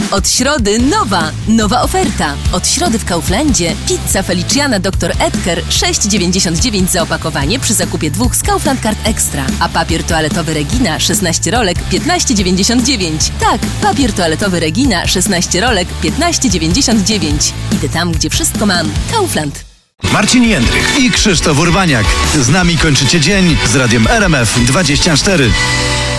Od środy nowa oferta. Od środy w Kauflandzie pizza Feliciana Dr. Edgar 6,99 za opakowanie przy zakupie 2 z Kaufland Card Extra. A papier toaletowy Regina 16 rolek 15,99. Tak, papier toaletowy Regina 16 rolek 15,99. Idę tam, gdzie wszystko mam. Kaufland. Marcin Jędrych i Krzysztof Urbaniak. Z nami kończycie dzień z radiem RMF 24.